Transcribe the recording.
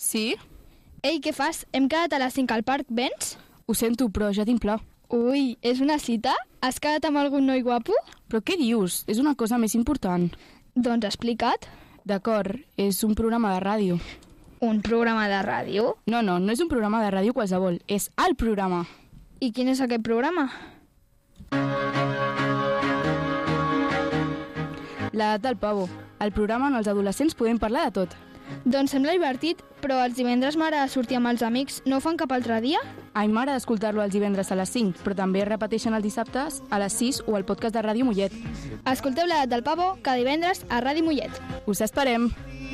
Sí? Ei, què fas? Hem quedat a les 5 al parc, vens? Ho sento, però ja tinc pla. Ui, és una cita? Has quedat amb algun noi guapo? Però què dius? És una cosa més important. Doncs explica't. D'acord, és un programa de ràdio. Un programa de ràdio? No és un programa de ràdio qualsevol, és el programa. I quin és aquest programa? L'edat del pavo. El programa on els adolescents podem parlar de tot. Doncs sembla divertit, però els divendres m'agrada sortir amb els amics. No ho fan cap altre dia? A mi m'agrada escoltar-lo els divendres a les 5, però també repeteixen els dissabtes a les 6 o al podcast de Ràdio Mollet. Escolteu l'edat del pavo cada divendres a Ràdio Mollet. Us esperem!